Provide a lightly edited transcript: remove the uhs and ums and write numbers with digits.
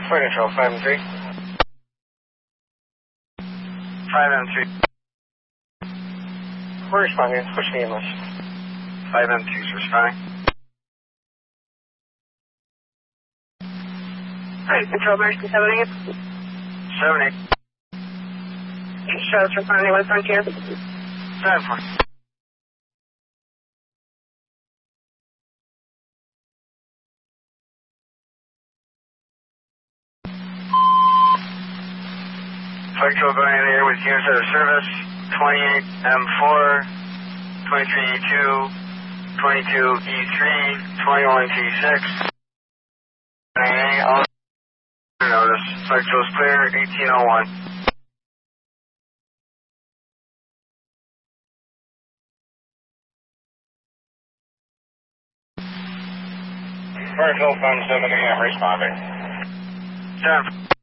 Flight control, 5 and 3. 5 and 3. We're responding. Push me English. 5 and 2's responding. Flight control, American 78. 78. Charles responding with Frontier. 7-4. Flight control going in the air with units out of service. 28M4, 23E2, 22E3, 21T6. All notice. Flight control's clear, 1801. Flight control, 5 and 7, I'm responding. 7.